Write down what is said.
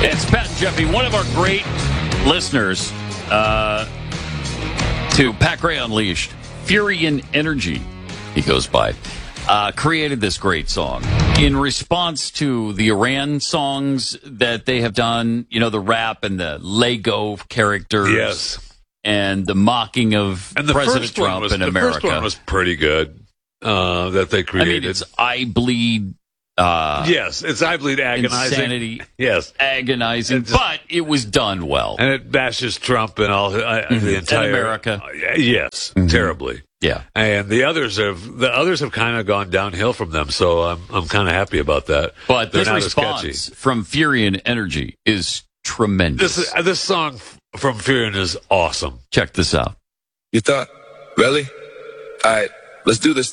It's Pat and Jeffy, one of our great listeners to Pat Gray Unleashed. Fury and Energy, he goes by, created this great song in response to the Iran songs that they have done, you know, the rap and the Lego characters. Yes. And the mocking of President Trump in America. The first one was pretty good that they created. I mean, it's I Bleed. Yes, it's I Bleed agonizing. Insanity. Yes. Agonizing, but it was done well. And it bashes Trump and all the entire and America. Yes, terribly. Yeah. And the others have kind of gone downhill from them, so I'm kind of happy about that. But They're this not response as catchy. from Fury and Energy is tremendous. This song from Fury is awesome. Check this out. You thought, really? All right, let's do this